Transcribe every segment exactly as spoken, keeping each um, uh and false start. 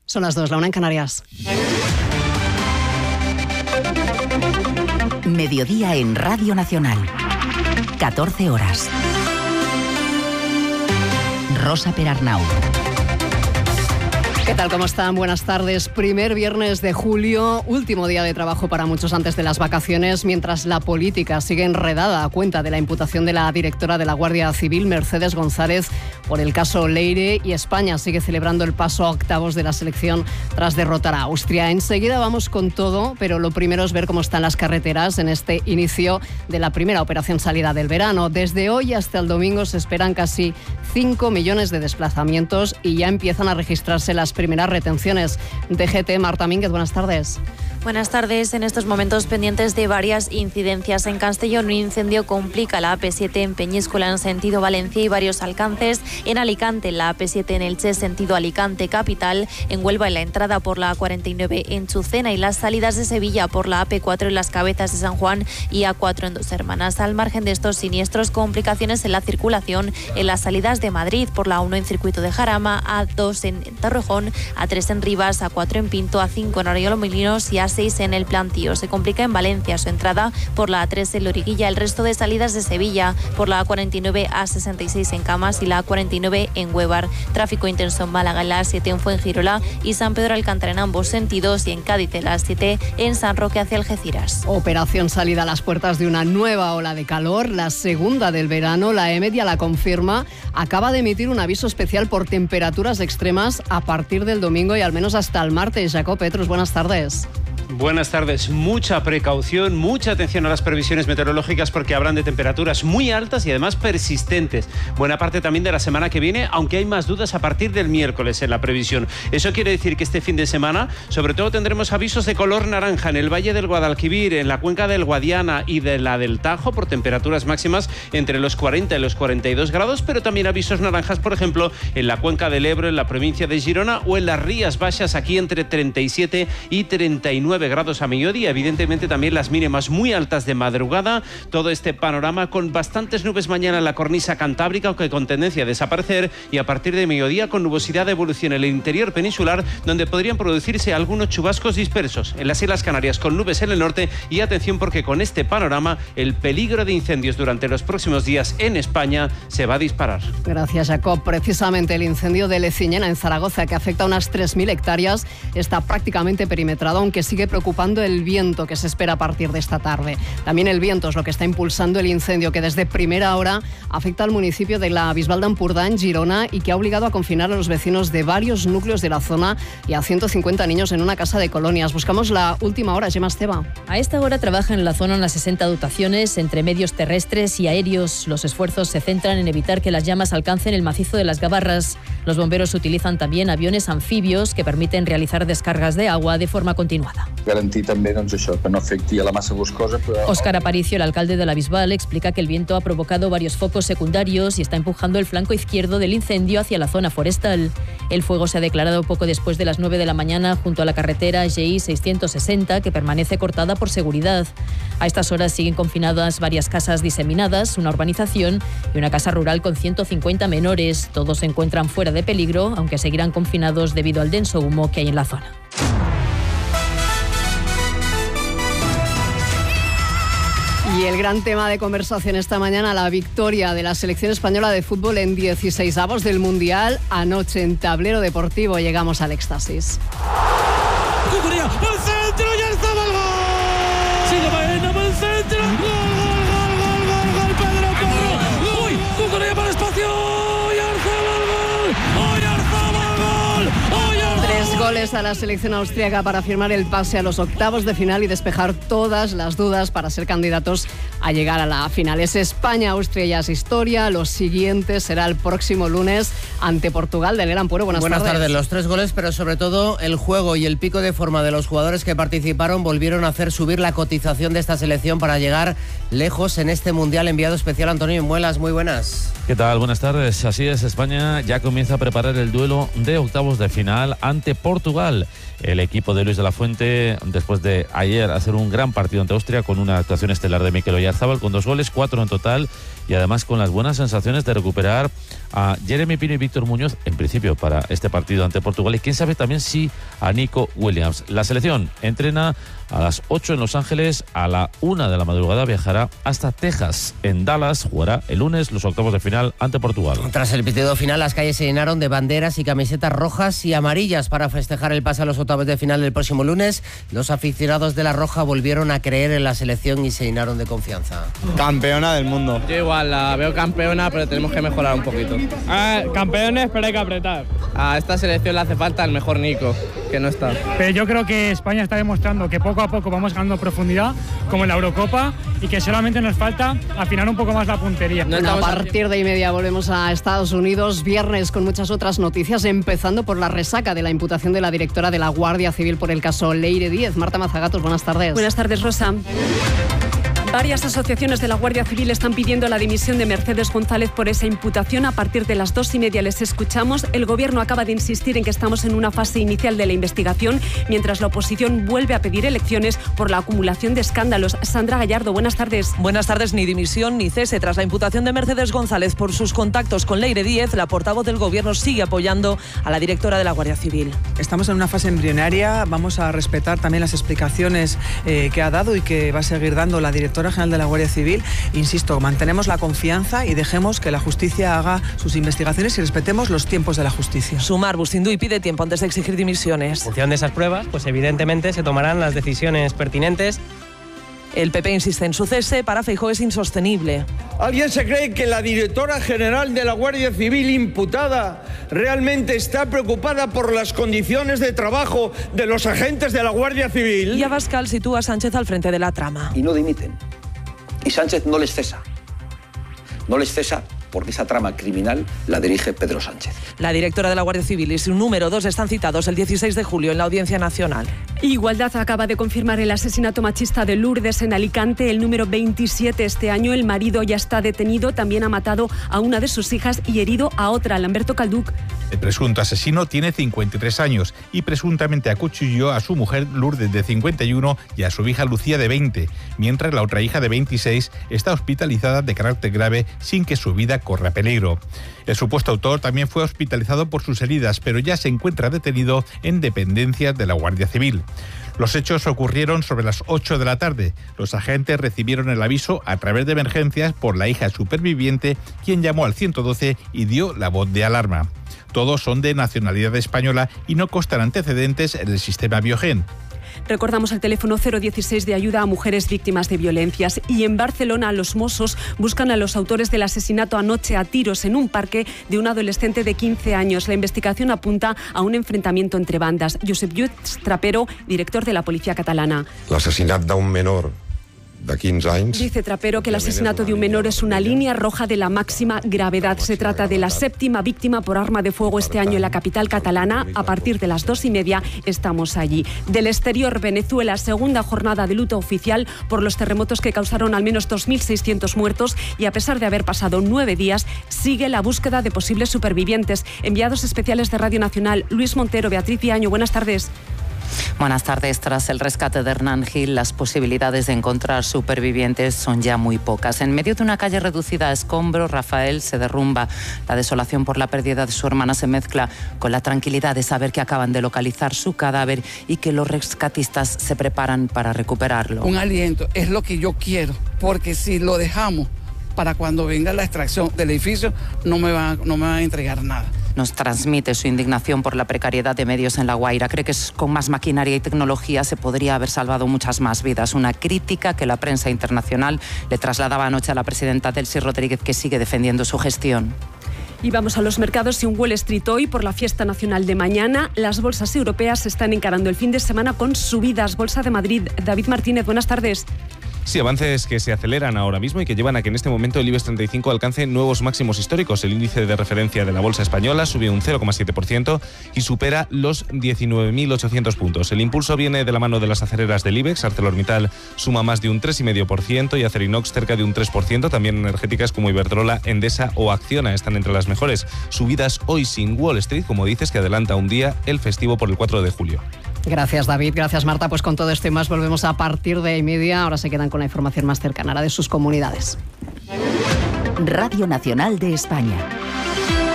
Son las dos, la una en Canarias. Mediodía en Radio Nacional. catorce horas. Rosa Perarnau. ¿Qué tal? ¿Cómo están? Buenas tardes. Primer viernes de julio, último día de trabajo para muchos antes de las vacaciones, mientras la política sigue enredada a cuenta de la imputación de la directora de la Guardia Civil, Mercedes González, por el caso Leire, y España sigue celebrando el paso a octavos de la selección tras derrotar a Austria. Enseguida vamos con todo, pero lo primero es ver cómo están las carreteras en este inicio de la primera operación salida del verano. Desde hoy hasta el domingo se esperan casi cinco millones de desplazamientos y ya empiezan a registrarse las primeras retenciones. D G T, Marta Mínguez, buenas tardes. Buenas tardes. En estos momentos pendientes de varias incidencias. En Castellón, un incendio complica la A P siete en Peñíscola en sentido Valencia y varios alcances. En Alicante, la A P siete en Elche sentido Alicante capital. En Huelva, en la entrada por la A cuarenta y nueve en Chucena y las salidas de Sevilla por la A P cuatro en Las Cabezas de San Juan y A cuatro en Dos Hermanas. Al margen de estos siniestros, complicaciones en la circulación en las salidas de Madrid por la A uno en Circuito de Jarama, A dos en Torrejón, A tres en Rivas, A cuatro en Pinto, A cinco en Arroyo-Molinos y A seis en el Plantío. Se complica en Valencia su entrada por la A tres en Loriguilla. El resto de salidas de Sevilla por la A cuarenta y nueve, A sesenta y seis en Camas y la A cuarenta y nueve en Huevar. Tráfico intenso en Málaga en la A siete en Fuengirola y San Pedro Alcántara en ambos sentidos, y en Cádiz en la A siete en San Roque hacia Algeciras. Operación salida a las puertas de una nueva ola de calor, la segunda del verano. La EMET ya la confirma. Acaba de emitir un aviso especial por temperaturas extremas a partir del domingo y al menos hasta el martes. Jacob Petrus, buenas tardes. Buenas tardes. Mucha precaución, mucha atención a las previsiones meteorológicas porque habrán de temperaturas muy altas y además persistentes. Buena parte también de la semana que viene, aunque hay más dudas a partir del miércoles en la previsión. Eso quiere decir que este fin de semana, sobre todo, tendremos avisos de color naranja en el Valle del Guadalquivir, en la cuenca del Guadiana y de la del Tajo por temperaturas máximas entre los cuarenta y los cuarenta y dos grados, pero también avisos naranjas, por ejemplo, en la cuenca del Ebro, en la provincia de Girona o en las Rías Baixas, aquí entre treinta y siete y treinta y nueve grados a mediodía. Evidentemente también las mínimas muy altas de madrugada. Todo este panorama con bastantes nubes mañana en la cornisa cantábrica, aunque con tendencia a desaparecer, y a partir de mediodía con nubosidad de evolución en el interior peninsular, donde podrían producirse algunos chubascos dispersos. En las Islas Canarias con nubes en el norte, y atención porque con este panorama el peligro de incendios durante los próximos días en España se va a disparar. Gracias, Jacob. Precisamente el incendio de Leciñena en Zaragoza, que afecta a unas tres mil hectáreas, está prácticamente perimetrado, aunque sigue preocupando el viento que se espera a partir de esta tarde. También el viento es lo que está impulsando el incendio, que desde primera hora afecta al municipio de la Bisbal d'Empordà, en Girona, y que ha obligado a confinar a los vecinos de varios núcleos de la zona y a ciento cincuenta niños en una casa de colonias. Buscamos la última hora. Gemma Esteva. A esta hora trabajan en la zona unas sesenta dotaciones entre medios terrestres y aéreos. Los esfuerzos se centran en evitar que las llamas alcancen el macizo de las Gavarras. Los bomberos utilizan también aviones anfibios que permiten realizar descargas de agua de forma continuada. Garantir també doncs, això, que no afecti a la massa boscosa. Però... Óscar Aparicio, el alcalde de la Bisbal, explica que el viento ha provocado varios focos secundarios y está empujando el flanco izquierdo del incendio hacia la zona forestal. El fuego se ha declarado poco después de las nueve de la mañana junto a la carretera G I seiscientos sesenta, que permanece cortada por seguridad. A estas horas siguen confinadas varias casas diseminadas, una urbanización y una casa rural con ciento cincuenta menores. Todos se encuentran fuera de peligro, aunque seguirán confinados debido al denso humo que hay en la zona. Y el gran tema de conversación esta mañana, la victoria de la selección española de fútbol en dieciseisavos del Mundial. Anoche en Tablero Deportivo llegamos al éxtasis. ¡Cucuría! ¡Al centro! ¡Ya estaba el gol! ¡Sigue Baena por el centro! ¡Gol, gol, gol, gol, gol, gol! ¡Pedro Porro! ¡Uy! ¡Cucuría para el espacio! ¡Y Arzabal gol! ¡Hoy Arzabal gol! ¡Hoy Arzabal! Tres goles a la selección austríaca para firmar el pase a los octavos de final y despejar todas las dudas para ser candidatos a llegar a la final. Es España, Austria ya es historia. Lo siguiente será el próximo lunes ante Portugal. Daniel Ampuero, buenas, buenas tardes. tardes. Los tres goles, pero sobre todo el juego y el pico de forma de los jugadores que participaron volvieron a hacer subir la cotización de esta selección para llegar lejos en este Mundial. Enviado especial Antonio Muelas, muy buenas. ¿Qué tal? Buenas tardes. Así es, España ya comienza a preparar el duelo de octavos de final ante Portugal. El equipo de Luis de la Fuente, después de ayer hacer un gran partido ante Austria con una actuación estelar de Mikel Oyarzabal, con dos goles, cuatro en total, y además con las buenas sensaciones de recuperar a Jeremy Pino y Víctor Muñoz, en principio para este partido ante Portugal, y quién sabe también si a Nico Williams. La selección entrena a las ocho en Los Ángeles, a la una de la madrugada viajará hasta Texas. En Dallas jugará el lunes los octavos de final ante Portugal. Tras el pitido final, las calles se llenaron de banderas y camisetas rojas y amarillas para festejar el pase a los octavos de final del próximo lunes. Los aficionados de la Roja volvieron a creer en la selección y se llenaron de confianza. Campeona del mundo. Yo igual la veo campeona, pero tenemos que mejorar un poquito. Ah, campeones, pero hay que apretar. A esta selección le hace falta el mejor Nico, que no está. Pero yo creo que España está demostrando que poco a poco vamos ganando profundidad, como en la Eurocopa, y que solamente nos falta afinar un poco más la puntería. No, a partir de y media volvemos a Estados Unidos, viernes con muchas otras noticias, empezando por la resaca de la imputación de la directora de la Guardia Civil por el caso Leire Díez. Marta Mazagatos, buenas tardes. Buenas tardes, Rosa. Varias asociaciones de la Guardia Civil están pidiendo la dimisión de Mercedes González por esa imputación. A partir de las dos y media les escuchamos. El Gobierno acaba de insistir en que estamos en una fase inicial de la investigación, mientras la oposición vuelve a pedir elecciones por la acumulación de escándalos. Sandra Gallardo, buenas tardes. Buenas tardes. Ni dimisión ni cese. Tras la imputación de Mercedes González por sus contactos con Leire Díez, la portavoz del Gobierno sigue apoyando a la directora de la Guardia Civil. Estamos en una fase embrionaria. Vamos a respetar también las explicaciones eh, que ha dado y que va a seguir dando la directora general de la Guardia Civil. Insisto, mantenemos la confianza y dejemos que la justicia haga sus investigaciones y respetemos los tiempos de la justicia. Sumar Bustinduy pide tiempo antes de exigir dimisiones. En función de esas pruebas, pues evidentemente se tomarán las decisiones pertinentes. El P P insiste en su cese. Para Feijóo es insostenible. ¿Alguien se cree que la directora general de la Guardia Civil imputada realmente está preocupada por las condiciones de trabajo de los agentes de la Guardia Civil? Y Abascal sitúa a Sánchez al frente de la trama. Y no dimiten. Y Sánchez no les cesa. No les cesa porque esa trama criminal la dirige Pedro Sánchez. La directora de la Guardia Civil y su número dos están citados el dieciséis de julio en la Audiencia Nacional. Igualdad acaba de confirmar el asesinato machista de Lourdes en Alicante, el número veintisiete este año. El marido ya está detenido, también ha matado a una de sus hijas y herido a otra, Lamberto Calduc. El presunto asesino tiene cincuenta y tres años y presuntamente acuchilló a su mujer Lourdes de cincuenta y uno y a su hija Lucía de veinte, mientras la otra hija de veintiséis está hospitalizada de carácter grave sin que su vida corra peligro. El supuesto autor también fue hospitalizado por sus heridas, pero ya se encuentra detenido en dependencias de la Guardia Civil. Los hechos ocurrieron sobre las ocho de la tarde. Los agentes recibieron el aviso a través de emergencias por la hija superviviente, quien llamó al ciento doce y dio la voz de alarma. Todos son de nacionalidad española y no constan antecedentes en el sistema Biogen. Recordamos el teléfono cero dieciséis de ayuda a mujeres víctimas de violencias. Y en Barcelona, los Mossos buscan a los autores del asesinato anoche a tiros en un parque de un adolescente de quince años. La investigación apunta a un enfrentamiento entre bandas. Josep Lluís Trapero, director de la Policía Catalana. L'assassinat d'un menor de quinze anys. Dice Trapero que el asesinato de un menor es una línea roja de la máxima gravedad. Se trata de la séptima víctima por arma de fuego este año en la capital catalana. A partir de las dos y media estamos allí. Del exterior, Venezuela, segunda jornada de luto oficial por los terremotos que causaron al menos dos mil seiscientos muertos, y a pesar de haber pasado nueve días, sigue la búsqueda de posibles supervivientes. Enviados especiales de Radio Nacional, Luis Montero, Beatriz Viaño, buenas tardes. Buenas tardes. Tras el rescate de Hernán Gil, las posibilidades de encontrar supervivientes son ya muy pocas. En medio de una calle reducida a escombros, Rafael se derrumba. La desolación por la pérdida de su hermana se mezcla con la tranquilidad de saber que acaban de localizar su cadáver y que los rescatistas se preparan para recuperarlo. Un aliento es lo que yo quiero, porque si lo dejamos para cuando venga la extracción del edificio, no me van, no me van a entregar nada. Nos transmite su indignación por la precariedad de medios en La Guaira. Cree que con más maquinaria y tecnología se podría haber salvado muchas más vidas. Una crítica que la prensa internacional le trasladaba anoche a la presidenta Delcy Rodríguez, que sigue defendiendo su gestión. Y vamos a los mercados y un Wall Street hoy por la fiesta nacional de mañana. Las bolsas europeas están encarando el fin de semana con subidas. Bolsa de Madrid, David Martínez, buenas tardes. Sí, avances que se aceleran ahora mismo y que llevan a que en este momento el IBEX treinta y cinco alcance nuevos máximos históricos. El índice de referencia de la bolsa española sube un cero coma siete por ciento y supera los diecinueve mil ochocientos puntos. El impulso viene de la mano de las acereras del IBEX. ArcelorMittal suma más de un tres coma cinco por ciento y Acerinox cerca de un tres por ciento. También energéticas como Iberdrola, Endesa o Acciona están entre las mejores. Subidas hoy sin Wall Street, como dices, que adelanta un día el festivo por el cuatro de julio. Gracias, David. Gracias, Marta. Pues con todo esto y más volvemos a partir de y media. Ahora se quedan con la información más cercana, la de sus comunidades. Radio Nacional de España.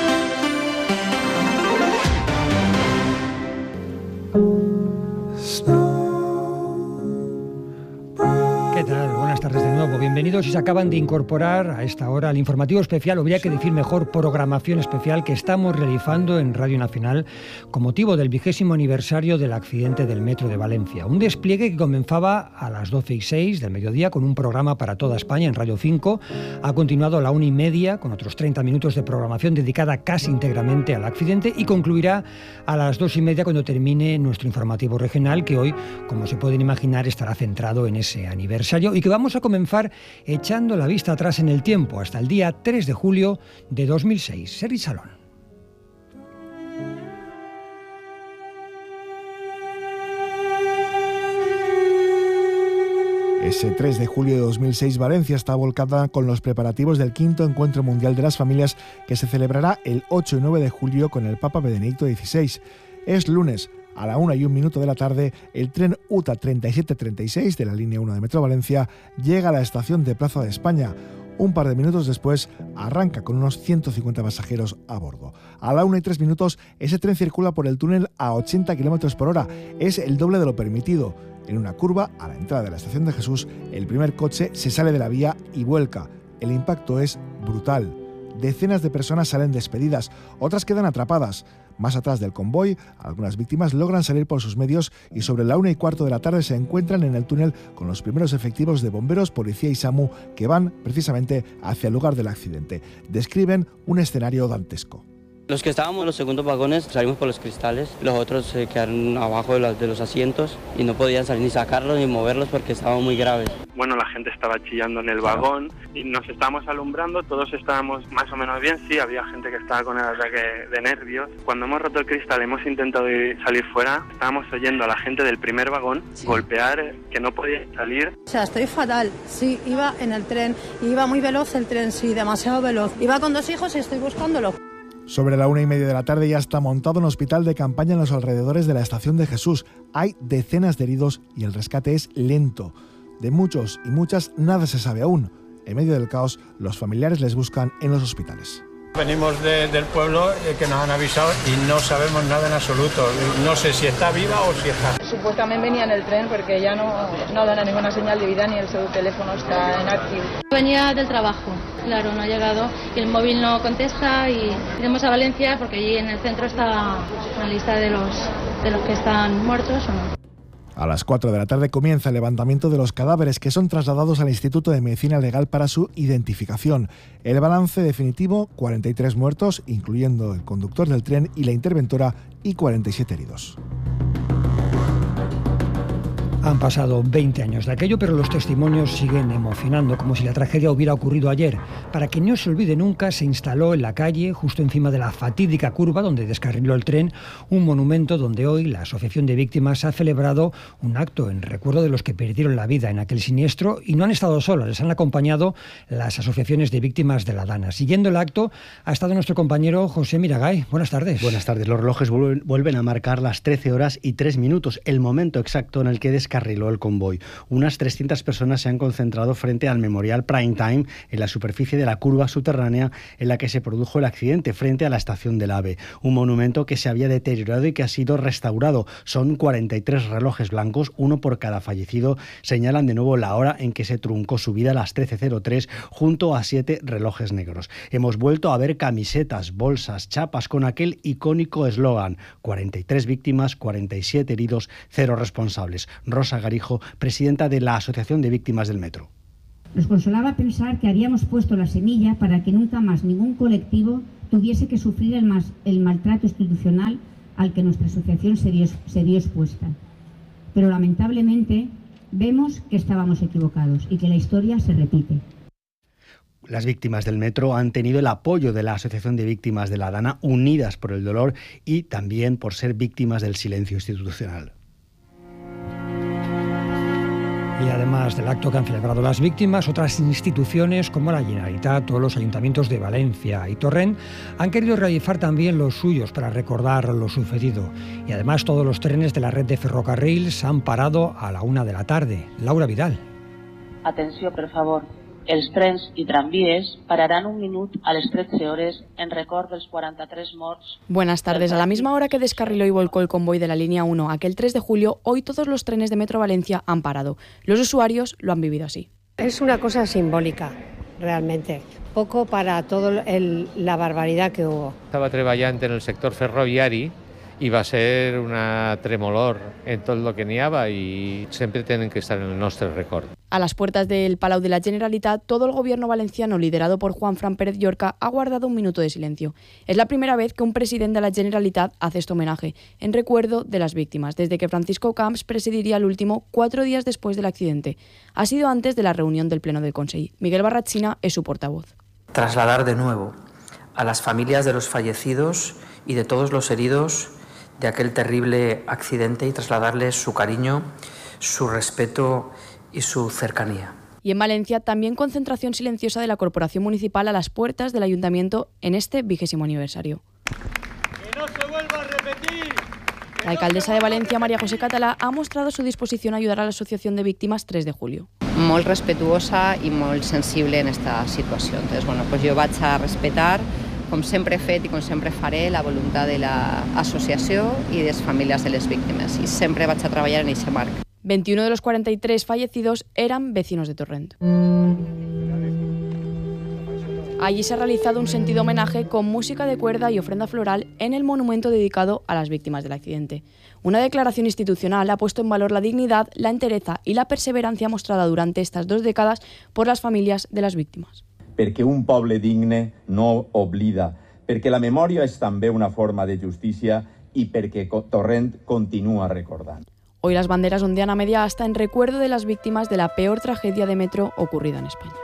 bienvenidos. Si se acaban de incorporar a esta hora al informativo especial, o habría que decir mejor programación especial que estamos realizando en Radio Nacional con motivo del vigésimo aniversario del accidente del metro de Valencia. Un despliegue que comenzaba a las doce y seis del mediodía con un programa para toda España en Radio cinco. Ha continuado a la una y media con otros treinta minutos de programación dedicada casi íntegramente al accidente y concluirá a las dos y media cuando termine nuestro informativo regional, que hoy, como se pueden imaginar, estará centrado en ese aniversario y que vamos a comenzar echando la vista atrás en el tiempo hasta el día tres de julio de dos mil seis. Sergi Salón. Ese tres de julio de dos mil seis, Valencia está volcada con los preparativos del quinto Encuentro Mundial de las Familias, que se celebrará el ocho y nueve de julio con el Papa Benedicto dieciséis. Es lunes. A la una y un minuto de la tarde, el tren U T A treinta y siete treinta y seis de la línea uno de Metro Valencia llega a la estación de Plaza de España. Un par de minutos después, arranca con unos ciento cincuenta pasajeros a bordo. A la una y tres minutos, ese tren circula por el túnel a ochenta kilómetros por hora. Es el doble de lo permitido. En una curva, a la entrada de la estación de Jesús, el primer coche se sale de la vía y vuelca. El impacto es brutal. Decenas de personas salen despedidas, otras quedan atrapadas. Más atrás del convoy, algunas víctimas logran salir por sus medios y sobre la una y cuarto de la tarde se encuentran en el túnel con los primeros efectivos de bomberos, policía y SAMU que van precisamente hacia el lugar del accidente. Describen un escenario dantesco. Los que estábamos en los segundos vagones salimos por los cristales, los otros se quedaron abajo de los, de los asientos y no podían salir ni sacarlos ni moverlos porque estaban muy graves. Bueno, la gente estaba chillando en el vagón y nos estábamos alumbrando, todos estábamos más o menos bien, sí, había gente que estaba con el ataque de nervios. Cuando hemos roto el cristal, hemos intentado ir, salir fuera, estábamos oyendo a la gente del primer vagón sí. golpear, que no podía salir. O sea, estoy fatal, sí, iba en el tren, iba muy veloz el tren, sí, demasiado veloz. Iba con dos hijos y estoy buscándolo. Sobre la una y media de la tarde ya está montado un hospital de campaña en los alrededores de la estación de Jesús. Hay decenas de heridos y el rescate es lento. De muchos y muchas nada se sabe aún. En medio del caos, los familiares les buscan en los hospitales. Venimos de, del pueblo eh, que nos han avisado y no sabemos nada en absoluto. No sé si está viva o si está. Supuestamente venía en el tren porque ya no, no da ninguna señal de vida ni el su teléfono está inactivo. Venía del trabajo, claro, no ha llegado y el móvil no contesta y iremos a Valencia porque allí en el centro está una lista de los, de los que están muertos o no. A las cuatro de la tarde comienza el levantamiento de los cadáveres que son trasladados al Instituto de Medicina Legal para su identificación. El balance definitivo, cuarenta y tres muertos, incluyendo el conductor del tren y la interventora, y cuarenta y siete heridos. Han pasado veinte años de aquello, pero los testimonios siguen emocionando, como si la tragedia hubiera ocurrido ayer. Para que no se olvide nunca, se instaló en la calle, justo encima de la fatídica curva donde descarriló el tren, un monumento donde hoy la Asociación de Víctimas ha celebrado un acto en recuerdo de los que perdieron la vida en aquel siniestro, y no han estado solos, les han acompañado las asociaciones de víctimas de la Dana. Siguiendo el acto ha estado nuestro compañero José Miragay. Buenas tardes. Buenas tardes. Los relojes vuelven, vuelven a marcar las trece horas y tres minutos, el momento exacto en el que descarriló Descarriló el convoy. Unas trescientas personas se han concentrado frente al Memorial Prime Time en la superficie de la curva subterránea en la que se produjo el accidente, frente a la estación del AVE. Un monumento que se había deteriorado y que ha sido restaurado. Son cuarenta y tres relojes blancos, uno por cada fallecido. Señalan de nuevo la hora en que se truncó su vida a las trece cero tres, junto a siete relojes negros. Hemos vuelto a ver camisetas, bolsas, chapas con aquel icónico eslogan: cuarenta y tres víctimas, cuarenta y siete heridos, cero responsables. Rosa Garijo, presidenta de la Asociación de Víctimas del Metro. Nos consolaba pensar que habíamos puesto la semilla para que nunca más ningún colectivo tuviese que sufrir el, más, el maltrato institucional al que nuestra asociación se vio, se vio expuesta. Pero lamentablemente vemos que estábamos equivocados y que la historia se repite. Las víctimas del metro han tenido el apoyo de la Asociación de Víctimas de la Dana, unidas por el dolor y también por ser víctimas del silencio institucional. Y además del acto que han celebrado las víctimas, otras instituciones como la Generalitat o los ayuntamientos de Valencia y Torrent han querido realizar también los suyos para recordar lo sucedido. Y además todos los trenes de la red de ferrocarril se han parado a la una de la tarde. Laura Vidal. Atenció, per favor. Els trens i tramvies pararan un minut a les tretze hores en record dels quaranta-tres morts. Buenas tardes. A la misma hora que descarriló y volcó el convoy de la línea uno aquel tres de julio, hoy todos los trenes de Metro Valencia han parado. Los usuarios lo han vivido así. Es una cosa simbólica, realmente. Poco para toda la barbaridad que hubo. Estava treballant en el sector ferroviari i va ser una tremolor en tot el que n'hi havia i sempre tenen que estar en el nostre record. A las puertas del Palau de la Generalitat, todo el gobierno valenciano, liderado por Juanfran Pérez Llorca, ha guardado un minuto de silencio. Es la primera vez que un presidente de la Generalitat hace este homenaje, en recuerdo de las víctimas, desde que Francisco Camps presidiría el último cuatro días después del accidente. Ha sido antes de la reunión del Pleno del Consejo. Miguel Barrachina es su portavoz. Trasladar de nuevo a las familias de los fallecidos y de todos los heridos de aquel terrible accidente y trasladarles su cariño, su respeto y su cercanía. Y en Valencia también concentración silenciosa de la Corporación Municipal a las puertas del Ayuntamiento en este vigésimo aniversario. ¡Que no se vuelva a repetir! La alcaldesa de Valencia, María José Català, ha mostrado su disposición a ayudar a la Asociación de Víctimas tres de julio. Molt respetuosa i molt sensible en esta situació. Entonces, bueno, pues jo vaig a respetar, com sempre he fet i com sempre faré, la voluntat de l'associació i de les famílies de les víctimes. I sempre vaig a treballar en aquest marc. veintiuno de los cuarenta y tres fallecidos eran vecinos de Torrent. Allí se ha realizado un sentido homenaje con música de cuerda y ofrenda floral en el monumento dedicado a las víctimas del accidente. Una declaración institucional ha puesto en valor la dignidad, la entereza y la perseverancia mostrada durante estas dos décadas por las familias de las víctimas. Perquè un poble digne no oblida, perquè la memòria és també una forma de justícia i perquè Torrent continua recordant. Hoy las banderas ondean a media asta en recuerdo de las víctimas de la peor tragedia de metro ocurrida en España.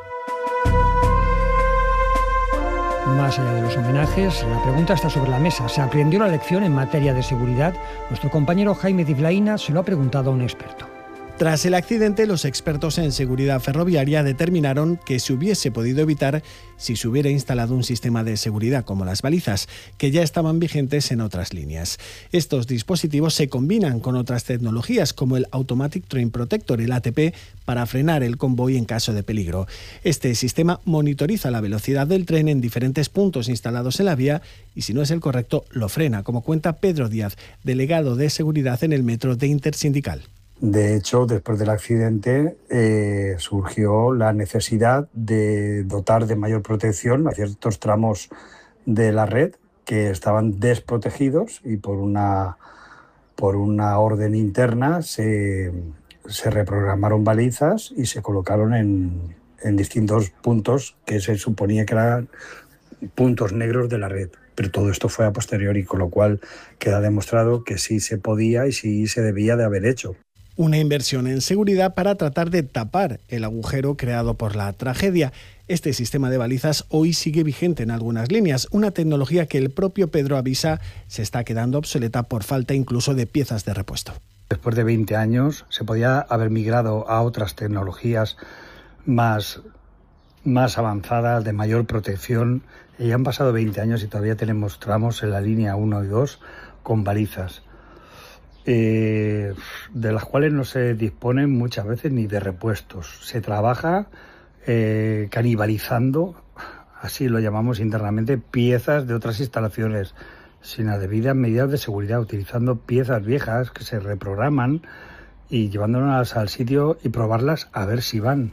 Más allá de los homenajes, la pregunta está sobre la mesa. ¿Se aprendió la lección en materia de seguridad? Nuestro compañero Jaime Diflaina se lo ha preguntado a un experto. Tras el accidente, los expertos en seguridad ferroviaria determinaron que se hubiese podido evitar si se hubiera instalado un sistema de seguridad como las balizas, que ya estaban vigentes en otras líneas. Estos dispositivos se combinan con otras tecnologías como el Automatic Train Protector, el A T P, para frenar el convoy en caso de peligro. Este sistema monitoriza la velocidad del tren en diferentes puntos instalados en la vía y, si no es el correcto, lo frena, como cuenta Pedro Díaz, delegado de seguridad en el metro de Intersindical. De hecho, después del accidente eh, surgió la necesidad de dotar de mayor protección a ciertos tramos de la red que estaban desprotegidos y por una, por una orden interna se, se reprogramaron balizas y se colocaron en, en distintos puntos que se suponía que eran puntos negros de la red. Pero todo esto fue a posteriori, con lo cual queda demostrado que sí se podía y sí se debía de haber hecho. Una inversión en seguridad para tratar de tapar el agujero creado por la tragedia. Este sistema de balizas hoy sigue vigente en algunas líneas, una tecnología que el propio Pedro avisa se está quedando obsoleta por falta incluso de piezas de repuesto. Después de veinte años se podía haber migrado a otras tecnologías más, más avanzadas, de mayor protección, y ya han pasado veinte años y todavía tenemos tramos en la línea uno y dos con balizas. Eh, de las cuales no se disponen muchas veces ni de repuestos. Se trabaja eh, canibalizando, así lo llamamos internamente, piezas de otras instalaciones sin las debidas medidas de seguridad, utilizando piezas viejas que se reprograman y llevándolas al sitio y probarlas a ver si van.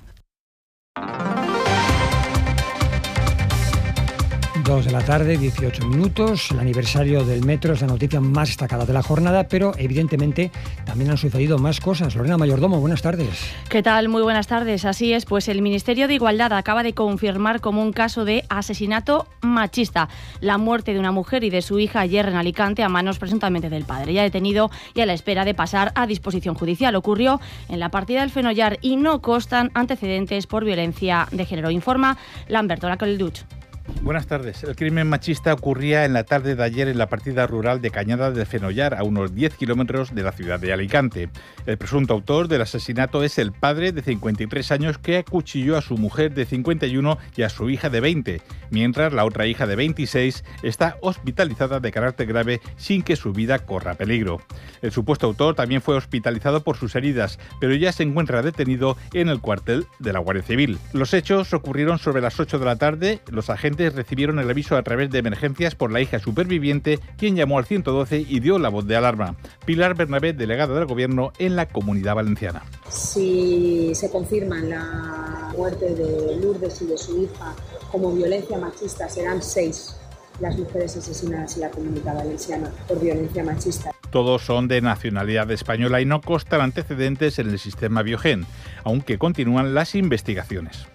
Dos de la tarde, dieciocho minutos. El aniversario del metro es la noticia más destacada de la jornada, pero evidentemente también han sucedido más cosas. Lorena Mayordomo, buenas tardes. ¿Qué tal? Muy buenas tardes. Así es, pues el Ministerio de Igualdad acaba de confirmar como un caso de asesinato machista la muerte de una mujer y de su hija ayer en Alicante a manos presuntamente del padre, ya detenido y a la espera de pasar a disposición judicial. Ocurrió en la partida del Fenollar y no constan antecedentes por violencia de género, informa Lamberto Lacolduch. Buenas tardes. El crimen machista ocurría en la tarde de ayer en la partida rural de Cañada de Fenollar, a unos diez kilómetros de la ciudad de Alicante. El presunto autor del asesinato es el padre de cincuenta y tres años que acuchilló a su mujer de cincuenta y uno y a su hija de veinte, mientras la otra hija de veintiséis está hospitalizada de carácter grave sin que su vida corra peligro. El supuesto autor también fue hospitalizado por sus heridas, pero ya se encuentra detenido en el cuartel de la Guardia Civil. Los hechos ocurrieron sobre las ocho de la tarde. Los agentes recibieron el aviso a través de emergencias por la hija superviviente, quien llamó al ciento doce y dio la voz de alarma. Pilar Bernabé, delegada del Gobierno en la Comunidad Valenciana. Si se confirma la, muerte de Lourdes y de su hija como violencia machista, serán seis las mujeres asesinadas en la Comunidad Valenciana por violencia machista. Todos son de nacionalidad española y no constan antecedentes en el sistema Biogen, aunque continúan las investigaciones.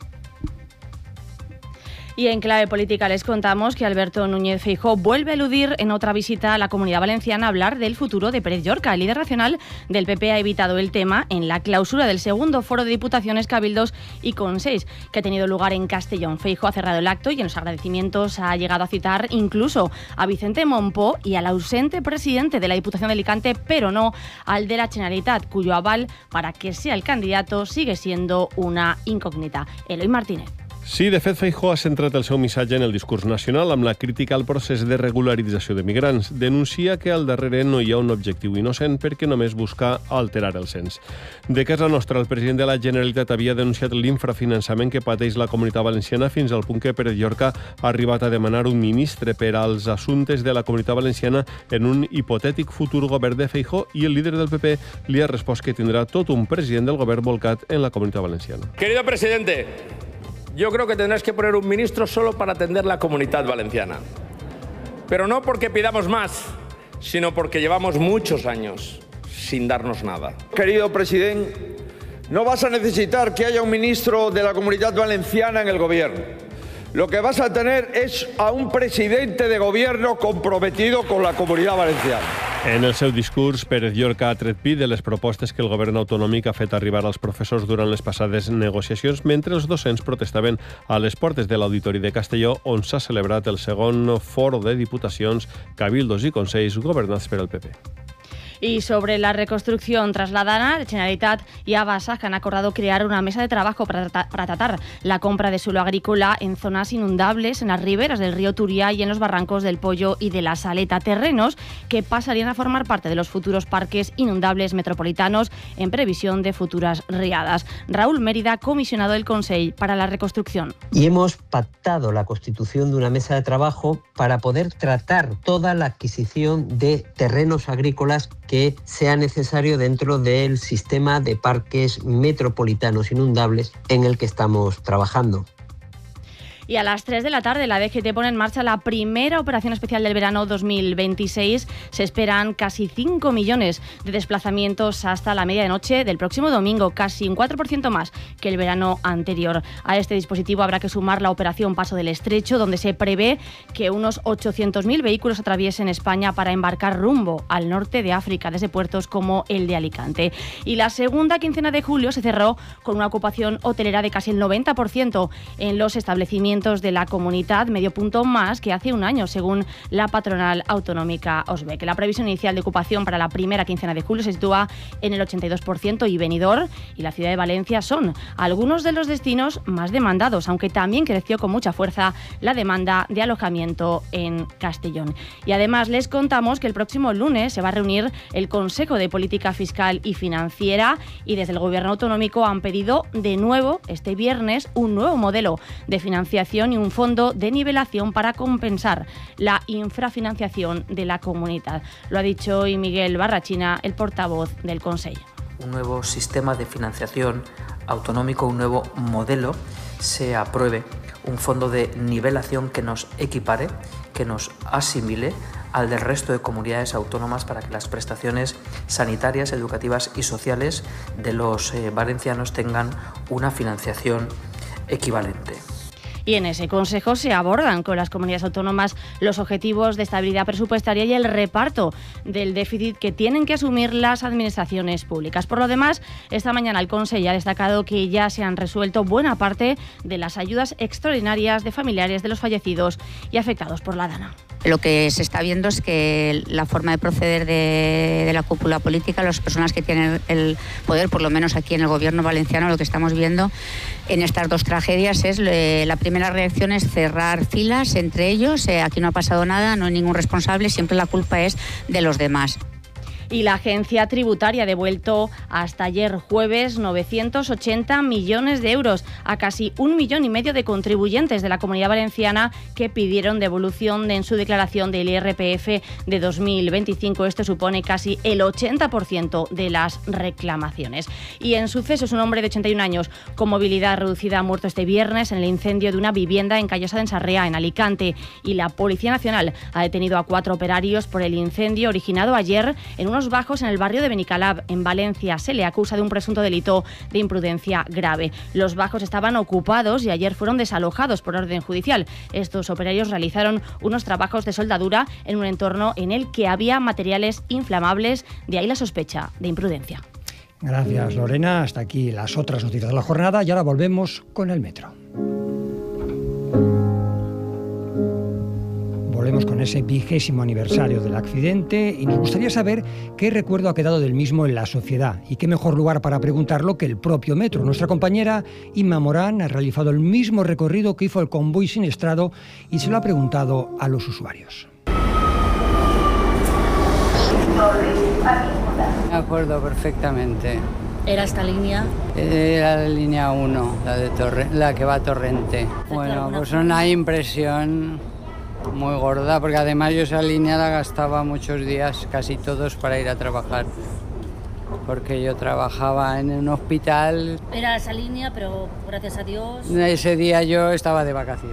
Y en clave política les contamos que Alberto Núñez Feijóo vuelve a eludir en otra visita a la Comunidad Valenciana a hablar del futuro de Pérez Llorca. El líder nacional del P P ha evitado el tema en la clausura del segundo foro de Diputaciones, Cabildos y Consells, que ha tenido lugar en Castellón. Feijóo ha cerrado el acto y en los agradecimientos ha llegado a citar incluso a Vicente Mompó y al ausente presidente de la Diputación de Alicante, pero no al de la Generalitat, cuyo aval para que sea el candidato sigue siendo una incógnita. Eloy Martínez. Sí, de fet, Feijóo ha centrat el seu missatge en el discurs nacional amb la crítica al procés de regularització de migrants. Denuncia que al darrere no hi ha un objectiu innocent perquè només busca alterar el cens. De casa nostra, el president de la Generalitat havia denunciat l'infrafinançament que pateix la Comunitat Valenciana fins al punt que Pérez Llorca ha arribat a demanar un ministre per als assumptes de la Comunitat Valenciana en un hipotètic futur govern de Feijóo, i el líder del P P li ha respost que tindrà tot un president del govern volcat en la Comunitat Valenciana. Querido presidente, yo creo que tendrás que poner un ministro solo para atender la Comunidad Valenciana. Pero no porque pidamos más, sino porque llevamos muchos años sin darnos nada. Querido presidente, no vas a necesitar que haya un ministro de la Comunidad Valenciana en el gobierno. Lo que vas a tener es a un presidente de gobierno comprometido con la Comunidad Valenciana. En el seu discurs, Pérez Llorca ha tret pit de les propostes que el govern autonòmic ha fet arribar als professors durant les passades negociacions, mentre els docents protestaven a les portes de l'Auditori de Castelló, on s'ha celebrat el segon foro de diputacions, cabildos i consells governats per el P P. Y sobre la reconstrucción trasladada, la Generalitat y Abasa han acordado crear una mesa de trabajo para, tra para tratar la compra de suelo agrícola en zonas inundables, en las riberas del río Turia y en los barrancos del Pollo y de la Saleta, terrenos que pasarían a formar parte de los futuros parques inundables metropolitanos en previsión de futuras riadas. Raúl Mérida, comisionado del Consell para la reconstrucción. Y hemos pactado la constitución de una mesa de trabajo para poder tratar toda la adquisición de terrenos agrícolas que sea necesario dentro del sistema de parques metropolitanos inundables en el que estamos trabajando. Y a las tres de la tarde la D G T pone en marcha la primera operación especial del verano dos mil veintiséis. Se esperan casi cinco millones de desplazamientos hasta la medianoche del próximo domingo, casi un cuatro por ciento más que el verano anterior. A este dispositivo habrá que sumar la operación Paso del Estrecho, donde se prevé que unos ochocientos mil vehículos atraviesen España para embarcar rumbo al norte de África, desde puertos como el de Alicante. Y la segunda quincena de julio se cerró con una ocupación hotelera de casi el noventa por ciento en los establecimientos de la comunidad, medio punto más que hace un año, según la patronal autonómica Osbec. La previsión inicial de ocupación para la primera quincena de julio se sitúa en el ochenta y dos por ciento y Benidorm y la ciudad de Valencia son algunos de los destinos más demandados, aunque también creció con mucha fuerza la demanda de alojamiento en Castellón. Y además les contamos que el próximo lunes se va a reunir el Consejo de Política Fiscal y Financiera y desde el Gobierno autonómico han pedido de nuevo este viernes un nuevo modelo de financiación y un fondo de nivelación para compensar la infrafinanciación de la comunidad. Lo ha dicho hoy Miguel Barrachina, el portavoz del Consejo. Un nuevo sistema de financiación autonómico, un nuevo modelo, se apruebe un fondo de nivelación que nos equipare, que nos asimile al del resto de comunidades autónomas para que las prestaciones sanitarias, educativas y sociales de los eh, valencianos tengan una financiación equivalente. Y en ese consejo se abordan con las comunidades autónomas los objetivos de estabilidad presupuestaria y el reparto del déficit que tienen que asumir las administraciones públicas. Por lo demás, esta mañana el Consejo ha destacado que ya se han resuelto buena parte de las ayudas extraordinarias de familiares de los fallecidos y afectados por la Dana. Lo que se está viendo es que la forma de proceder de, de la cúpula política, las personas que tienen el poder, por lo menos aquí en el gobierno valenciano, lo que estamos viendo en estas dos tragedias es eh, la primera reacción es cerrar filas entre ellos, eh, aquí no ha pasado nada, no hay ningún responsable, siempre la culpa es de los demás. Y la agencia tributaria ha devuelto hasta ayer jueves novecientos ochenta millones de euros a casi un millón y medio de contribuyentes de la Comunidad Valenciana que pidieron devolución en su declaración del I R P F de dos mil veinticinco. Esto supone casi el ochenta por ciento de las reclamaciones. Y en sucesos, un hombre de ochenta y un años con movilidad reducida ha muerto este viernes en el incendio de una vivienda en Callosa de Ensarrea, en Alicante. Y la Policía Nacional ha detenido a cuatro operarios por el incendio originado ayer en unos bajos en el barrio de Benicalab, en Valencia. Se le acusa de un presunto delito de imprudencia grave. Los bajos estaban ocupados y ayer fueron desalojados por orden judicial. Estos operarios realizaron unos trabajos de soldadura en un entorno en el que había materiales inflamables, de ahí la sospecha de imprudencia. Gracias, Lorena. Hasta aquí las otras noticias de la jornada y ahora volvemos con el metro. Volvemos con ese vigésimo aniversario del accidente y nos gustaría saber qué recuerdo ha quedado del mismo en la sociedad y qué mejor lugar para preguntarlo que el propio metro. Nuestra compañera Inma Morán ha realizado el mismo recorrido que hizo el convoy siniestrado y se lo ha preguntado a los usuarios. Me acuerdo perfectamente. ¿Era esta línea? Era la línea uno, la, de Torre, la que va a Torrente. Bueno, pues una impresión muy gorda, porque además yo esa línea la gastaba muchos días, casi todos, para ir a trabajar. Porque yo trabajaba en un hospital. Era esa línea, pero gracias a Dios... Ese día yo estaba de vacaciones.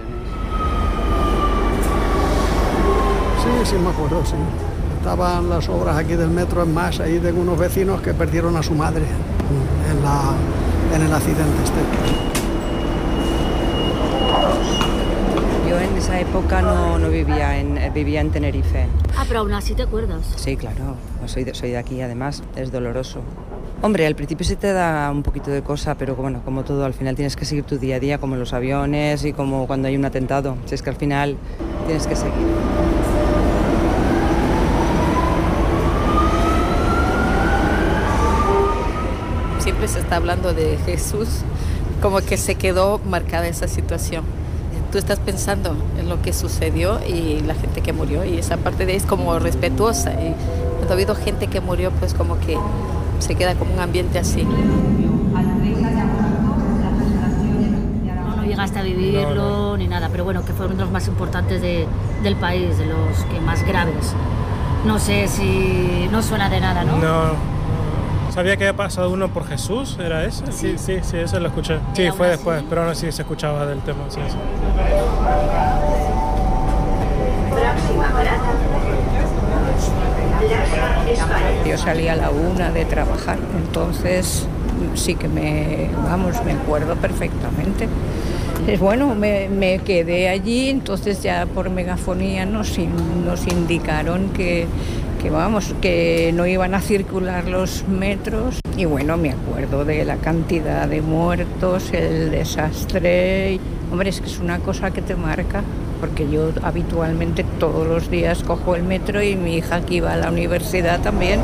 Sí, sí me acuerdo, sí. Estaban las obras aquí del metro, en más, ahí tengo unos vecinos que perdieron a su madre en, la, en el accidente este. Yo en esa época no, no vivía, en, vivía en Tenerife. Ah, pero aún así te acuerdas. Sí, claro, soy de, soy de aquí, además, es doloroso. Hombre, al principio sí te da un poquito de cosa, pero bueno, como todo, al final tienes que seguir tu día a día, como en los aviones y como cuando hay un atentado. Si es que al final tienes que seguir. Siempre se está hablando de Jesús, como que se quedó marcada esa situación. Tú estás pensando en lo que sucedió y la gente que murió, y esa parte de es como respetuosa. Y cuando ha habido gente que murió, pues como que se queda como un ambiente así. No, no llegaste a vivirlo no, no. ni nada, pero bueno, que fue uno de los más importantes de, del país, de los que más graves. No sé si no suena de nada, ¿no? No. Sabía que había pasado uno por Jesús, ¿era ese? Sí, sí, sí, eso lo escuché. Sí, fue después, pero aún así se escuchaba del tema. Sí, sí. Yo salí a la una de trabajar, entonces sí que me, vamos, me acuerdo perfectamente. Bueno, me, me quedé allí, entonces ya por megafonía nos, nos indicaron que, que, vamos, que no iban a circular los metros. Y bueno, me acuerdo de la cantidad de muertos, el desastre. Hombre, es que es una cosa que te marca, porque yo habitualmente todos los días cojo el metro y mi hija que iba a la universidad también.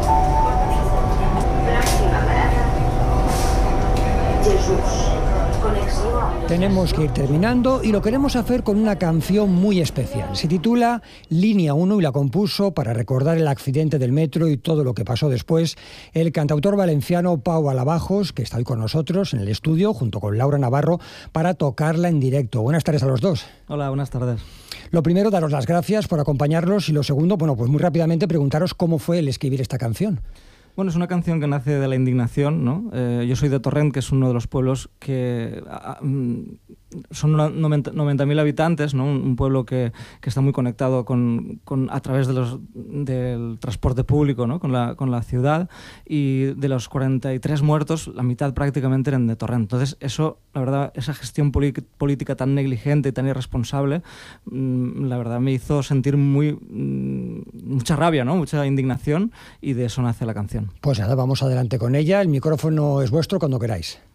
Jesús. Tenemos que ir terminando y lo queremos hacer con una canción muy especial. Se titula Línea uno y la compuso para recordar el accidente del metro y todo lo que pasó después el cantautor valenciano Pau Alabajos, que está hoy con nosotros en el estudio junto con Laura Navarro para tocarla en directo. Buenas tardes a los dos. Hola, buenas tardes. Lo primero, daros las gracias por acompañarnos y lo segundo, bueno, pues muy rápidamente preguntaros cómo fue el escribir esta canción. Bueno, es una canción que nace de la indignación, ¿no? Eh, yo soy de Torrent, que es uno de los pueblos que a, a, son noventa mil habitantes, ¿no? Un, un pueblo que, que está muy conectado con, con, a través de los, del transporte público, ¿no? con, la, con la ciudad, y de los cuarenta y tres muertos, la mitad prácticamente eran de Torrent. Entonces, eso, la verdad, esa gestión política tan negligente y tan irresponsable, mmm, la verdad me hizo sentir muy mmm, mucha rabia, ¿no? Mucha indignación, y de eso nace la canción. Pues nada, vamos adelante con ella. El micrófono es vuestro cuando queráis.